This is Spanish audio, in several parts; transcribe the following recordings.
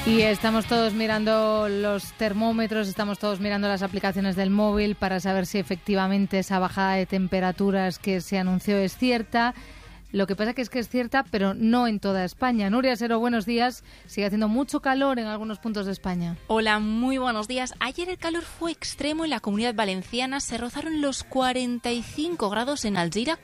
Y estamos todos mirando los termómetros, estamos todos mirando las aplicaciones del móvil para saber si efectivamente esa bajada de temperaturas que se anunció es cierta. Lo que pasa que es cierta, pero no en toda España. Nuria Sero, buenos días. Sigue haciendo mucho calor en algunos puntos de España. Hola, muy buenos días. Ayer el calor fue extremo en la Comunidad Valenciana. Se rozaron los 45 grados en Alzira,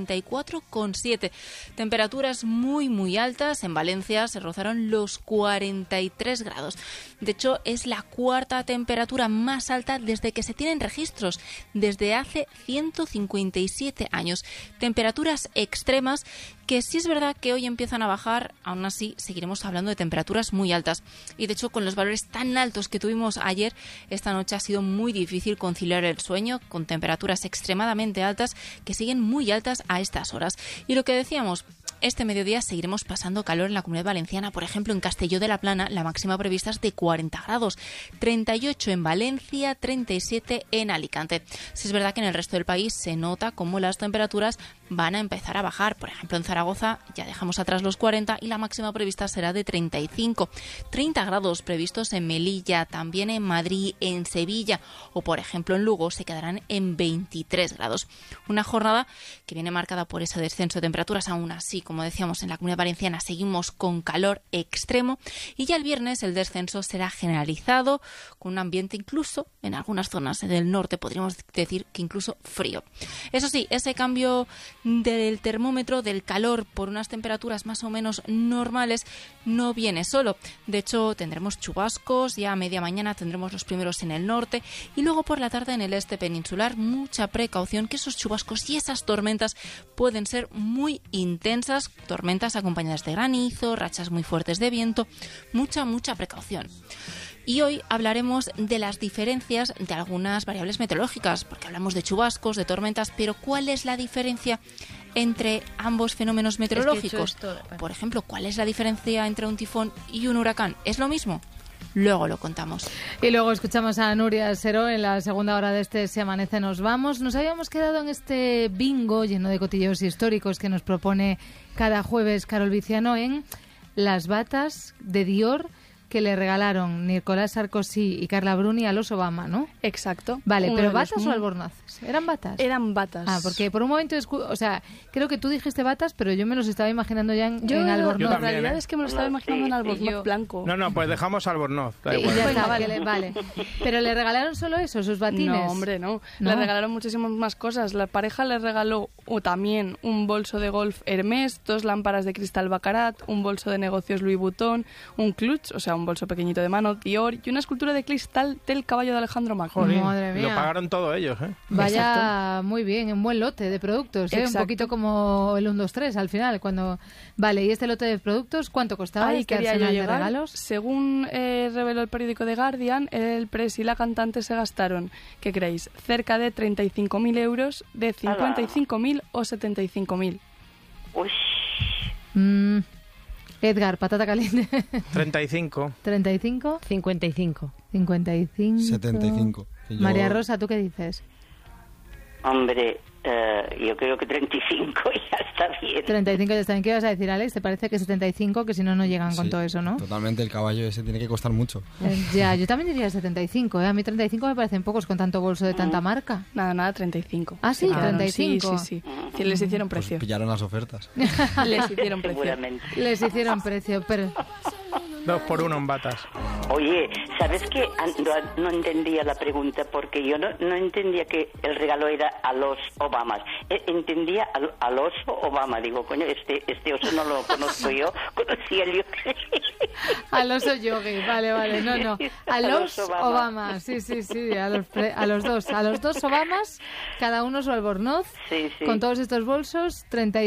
44,7. Temperaturas muy, muy altas. En Valencia se rozaron los 43 grados. De hecho, es la cuarta temperatura más alta desde que se tienen registros, desde hace 157 años. Temperaturas extremas que sí es verdad que hoy empiezan a bajar, aún así seguiremos hablando de temperaturas muy altas. Y de hecho, con los valores tan altos que tuvimos ayer, esta noche ha sido muy difícil conciliar el sueño con temperaturas extremadamente altas que siguen muy altas a estas horas. Y lo que decíamos, este mediodía seguiremos pasando calor en la Comunidad Valenciana. Por ejemplo, en Castelló de la Plana la máxima prevista es de 40 grados, 38 en Valencia, 37 en Alicante. Sí es verdad que en el resto del país se nota cómo las temperaturas van a empezar a bajar. Por ejemplo, en Zaragoza ya dejamos atrás los 40 y la máxima prevista será de 35. 30 grados previstos en Melilla, también en Madrid, en Sevilla o, por ejemplo, en Lugo se quedarán en 23 grados. Una jornada que viene marcada por ese descenso de temperaturas. Aún así, como decíamos, en la Comunidad Valenciana seguimos con calor extremo y ya el viernes el descenso será generalizado, con un ambiente incluso en algunas zonas del norte, podríamos decir que incluso frío. Eso sí, ese cambio del termómetro, del calor por unas temperaturas más o menos normales, no viene solo. De hecho, tendremos chubascos, ya a media mañana tendremos los primeros en el norte y luego por la tarde en el este peninsular. Mucha precaución, que esos chubascos y esas tormentas pueden ser muy intensas, tormentas acompañadas de granizo, rachas muy fuertes de viento, mucha precaución. Y hoy hablaremos de las diferencias de algunas variables meteorológicas, porque hablamos de chubascos, de tormentas, pero ¿cuál es la diferencia entre ambos fenómenos meteorológicos? Por ejemplo, ¿cuál es la diferencia entre un tifón y un huracán? ¿Es lo mismo? Luego lo contamos. Y luego escuchamos a Nuria Sero en la segunda hora de este Se Amanece Nos Vamos. Nos habíamos quedado en este bingo lleno de cotilleos históricos que nos propone cada jueves Carol Viciano en las batas de Dior que le regalaron Nicolás Sarkozy y Carla Bruni a los Obama, ¿no? Exacto. Vale, ¿pero batas o albornoces? ¿Eran batas? Eran batas. Ah, porque por un momento, o sea, creo que tú dijiste batas, pero yo me los estaba imaginando ya en albornoz. En realidad es que me lo estaba imaginando en albornoz blanco. No, pues dejamos albornoz. Da igual. Ya está, vale. Pero le regalaron solo eso, sus batines. No, hombre, no. Le regalaron muchísimas más cosas. La pareja le regaló también un bolso de golf Hermès, 2 lámparas de cristal Baccarat, un bolso de negocios Louis Vuitton, un clutch, o sea, un bolso pequeñito de mano Dior y una escultura de cristal del caballo de Alejandro Magno. Madre mía. Lo pagaron todos ellos, ¿eh? Vaya, exacto. Muy bien, un buen lote de productos, ¿eh? Un poquito como el 1, 2, 3 al final. Vale, ¿y este lote de productos cuánto costaba? Ahí este quería yo arsenal llegar. de regalos. Según reveló el periódico The Guardian, el Press y la cantante se gastaron, ¿qué creéis? Cerca de 35.000 euros, de 55.000 o 75.000. Uy. Edgar, patata caliente. 35. 35. 55. 55. 75. María Rosa, ¿tú qué dices? Hombre, yo creo que 35 ya está bien. 35 ya está bien. ¿Qué ibas a decir, Alex? ¿Te parece que 75? Que si no, no llegan con todo eso, ¿no? Totalmente, el caballo ese tiene que costar mucho. Ya, yo también diría 75, ¿eh? A mí 35 me parecen pocos con tanto bolso de tanta marca. Nada, 35. ¿Ah, sí? 35. Sí. Les hicieron precio. Pues pillaron las ofertas. Les hicieron precio. Seguramente. Les hicieron precio, pero... 2 por 1 en batas. Oye, ¿sabes qué? No entendía la pregunta porque yo no entendía que el regalo era a los Obamas. Entendía al oso Obama. Digo, coño, este oso no lo conozco yo, conocí al yogi. Al oso yogi, vale, no. A los Obama, sí, a los dos Obamas, cada uno su albornoz, sí. con todos estos bolsos,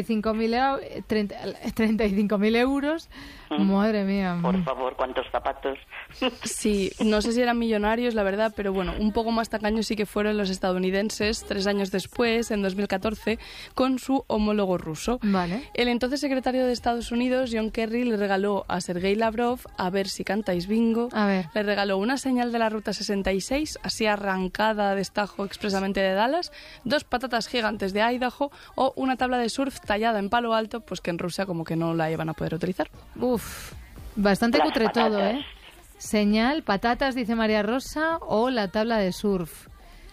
35.000 euros. Madre mía. Por favor, ¿cuántos zapatos? Sí, no sé si eran millonarios, la verdad, pero bueno, un poco más tacaños sí que fueron los estadounidenses 3 años después, en 2014, con su homólogo ruso. Vale. El entonces secretario de Estados Unidos, John Kerry, le regaló a Sergei Lavrov, a ver si cantáis bingo, le regaló una señal de la Ruta 66, así arrancada a destajo expresamente de Dallas, 2 patatas gigantes de Idaho o una tabla de surf tallada en Palo Alto, pues que en Rusia como que no la iban a poder utilizar. Bastante cutre todo, ¿eh? Señal, patatas, dice María Rosa, o la tabla de surf.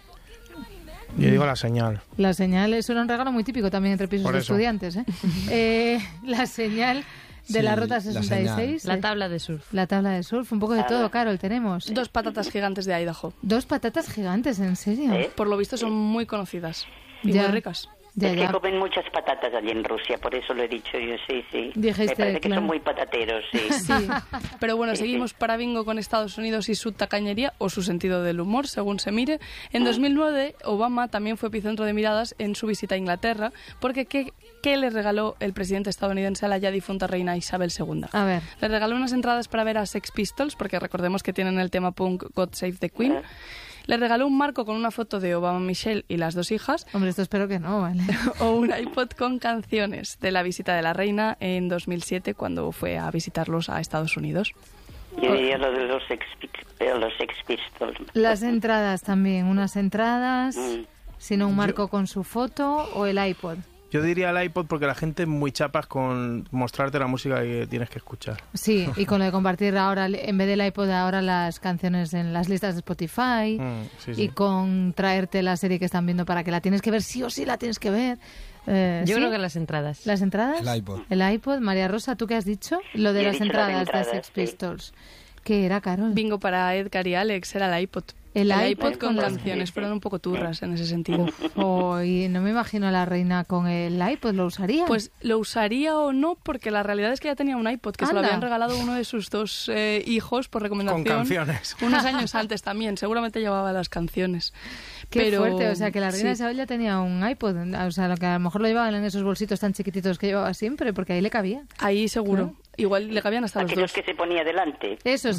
Yo digo la señal. La señal es un regalo muy típico también entre pisos de estudiantes. La señal de la Ruta 66. La tabla de surf. La tabla de surf. Un poco de todo, Carol, tenemos. 2 patatas gigantes de Idaho. 2 patatas gigantes, ¿en serio? Por lo visto son muy conocidas y muy ricas. Es que comen muchas patatas allí en Rusia, por eso lo he dicho yo, sí. Dijiste, me parece que son muy patateros, sí. Pero bueno, seguimos para bingo con Estados Unidos y su tacañería o su sentido del humor, según se mire. En 2009, Obama también fue epicentro de miradas en su visita a Inglaterra, porque ¿qué le regaló el presidente estadounidense a la ya difunta reina Isabel II? A ver. Le regaló unas entradas para ver a Sex Pistols, porque recordemos que tienen el tema punk God Save the Queen. Le regaló un marco con una foto de Obama, Michelle y las 2 hijas. Hombre, esto espero que no, ¿vale? O un iPod con canciones de la visita de la reina en 2007 cuando fue a visitarlos a Estados Unidos. Yo diría lo de los Sex Pistols. Las entradas también, unas entradas, sino un marco con su foto o el iPod. Yo diría el iPod porque la gente es muy chapas con mostrarte la música que tienes que escuchar. Sí, y con lo de compartir ahora, en vez del iPod, ahora las canciones en las listas de Spotify, y con traerte la serie que están viendo para que la tienes que ver, sí o sí la tienes que ver. Yo creo que las entradas. ¿Las entradas? El iPod. El iPod. María Rosa, ¿tú qué has dicho? Lo de las entradas de Sex Pistols. ¿Qué era, Carol? Bingo para Edgar y Alex, era el iPod. El iPod con canciones, fueron un poco turras en ese sentido. Y no me imagino a la reina con el iPod, ¿lo usaría? Pues lo usaría o no, porque la realidad es que ya tenía un iPod, que se lo habían regalado uno de sus 2 hijos por recomendación. Con canciones. Unos años antes también, seguramente llevaba las canciones. Qué fuerte, o sea que la reina Isabel ya tenía un iPod, o sea, lo que a lo mejor lo llevaban en esos bolsitos tan chiquititos que llevaba siempre, porque ahí le cabía. Ahí seguro. ¿No? Igual le cabían hasta los 2. Aquellos que se ponía delante. Esos.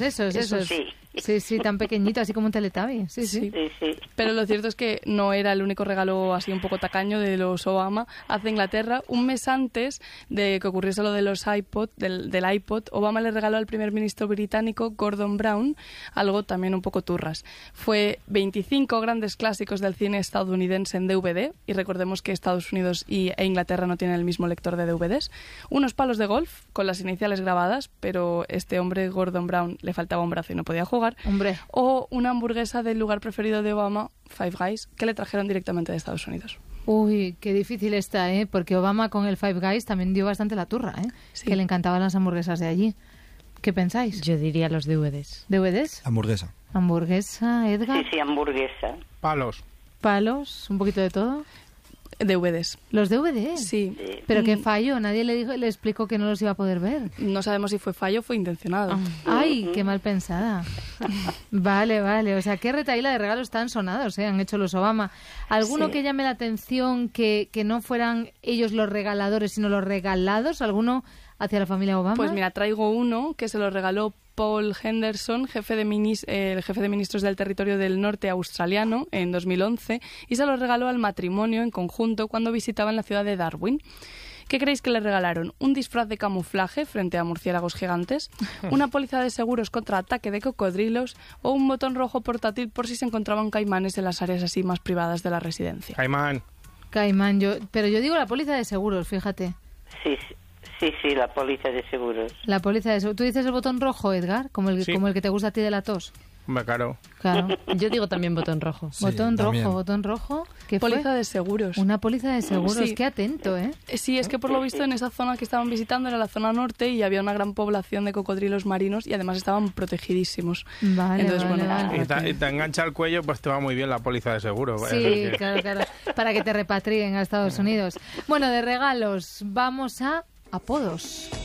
Sí, tan pequeñito, así como un Teletubby. Sí. Pero lo cierto es que no era el único regalo así un poco tacaño de los Obama hacia Inglaterra. Un mes antes de que ocurriese lo de los iPod, del iPod, Obama le regaló al primer ministro británico Gordon Brown algo también un poco turras. Fue 25 grandes clásicos del cine estadounidense en DVD, y recordemos que Estados Unidos e Inglaterra no tienen el mismo lector de DVDs. Unos palos de golf con las iniciales grabadas, pero este hombre, Gordon Brown, le faltaba un brazo y no podía jugar. Hombre. O una hamburguesa del lugar preferido de Obama, Five Guys, que le trajeron directamente de Estados Unidos. Uy, qué difícil está, ¿eh? Porque Obama con el Five Guys también dio bastante la turra, ¿eh? Sí. Que le encantaban las hamburguesas de allí. ¿Qué pensáis? Yo diría los DVDs. ¿DVDs? Hamburguesa. ¿Hamburguesa, Edgar? Sí, hamburguesa. Palos. ¿Un poquito de todo? DVDs. ¿Los DVDs? Sí. ¿Pero qué fallo? Nadie le explicó que no los iba a poder ver. No sabemos si fue fallo o fue intencionado. ¡Ay, qué mal pensada! Vale. O sea, qué retahíla de regalos tan sonados han hecho los Obama. ¿Alguno que llame la atención que no fueran ellos los regaladores, sino los regalados? ¿Hacia la familia Obama? Pues mira, traigo uno que se lo regaló Paul Henderson, el jefe de ministros del territorio del norte australiano en 2011, y se lo regaló al matrimonio en conjunto cuando visitaban la ciudad de Darwin. ¿Qué creéis que le regalaron? ¿Un disfraz de camuflaje frente a murciélagos gigantes? ¿Una póliza de seguros contra ataque de cocodrilos? ¿O un botón rojo portátil por si se encontraban caimanes en las áreas así más privadas de la residencia? Caimán, pero yo digo la póliza de seguros, fíjate. Sí, la póliza de seguros. La póliza de seguros. ¿Tú dices el botón rojo, Edgar? Como el que te gusta a ti de la tos. Claro. Yo digo también botón rojo. Sí, botón también. rojo. ¿Qué póliza fue? de seguros. Una póliza de seguros. Sí. Qué atento, ¿eh? Sí, es que por lo visto en esa zona que estaban visitando era la zona norte y había una gran población de cocodrilos marinos y además estaban protegidísimos. Vale. Y te engancha el cuello, pues te va muy bien la póliza de seguro. Sí, claro. Para que te repatrien a Estados Unidos. Bueno, de regalos, vamos a apodos.